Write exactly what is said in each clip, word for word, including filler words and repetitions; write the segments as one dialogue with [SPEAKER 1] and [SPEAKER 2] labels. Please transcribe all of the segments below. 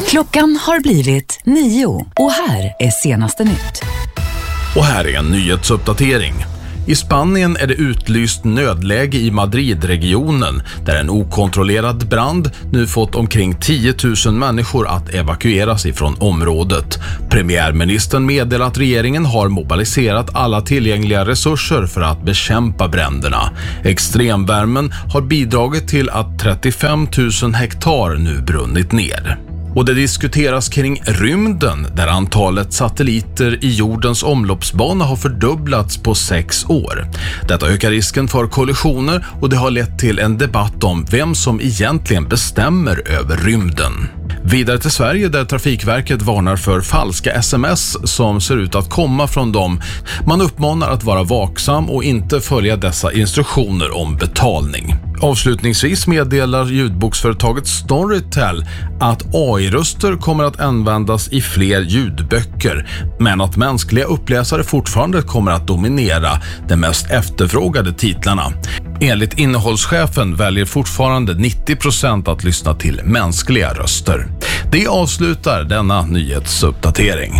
[SPEAKER 1] Klockan har blivit nio och här är senaste nytt.
[SPEAKER 2] Och här är en nyhetsuppdatering. I Spanien är det utlyst nödläge i Madridregionen där en okontrollerad brand nu fått omkring tio tusen människor att evakueras ifrån området. Premiärministern meddelar att regeringen har mobiliserat alla tillgängliga resurser för att bekämpa bränderna. Extremvärmen har bidragit till att trettiofem tusen hektar nu brunnit ner. Och det diskuteras kring rymden där antalet satelliter i jordens omloppsbana har fördubblats på sex år. Detta ökar risken för kollisioner och det har lett till en debatt om vem som egentligen bestämmer över rymden. Vidare till Sverige där Trafikverket varnar för falska sms som ser ut att komma från dem. Man uppmanar att vara vaksam och inte följa dessa instruktioner om betalning. Avslutningsvis meddelar ljudboksföretaget Storytel att A I-röster kommer att användas i fler ljudböcker, men att mänskliga uppläsare fortfarande kommer att dominera de mest efterfrågade titlarna. Enligt innehållschefen väljer fortfarande nittio procent att lyssna till mänskliga röster. Det avslutar denna nyhetsuppdatering.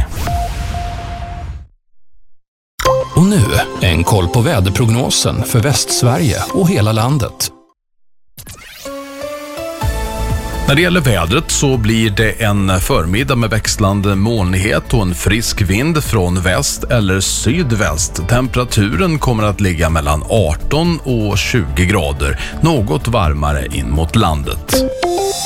[SPEAKER 3] Och nu en koll på väderprognosen för Västsverige och hela landet.
[SPEAKER 2] När det gäller vädret så blir det en förmiddag med växlande molnighet och en frisk vind från väst eller sydväst. Temperaturen kommer att ligga mellan arton och tjugo grader, något varmare in mot landet.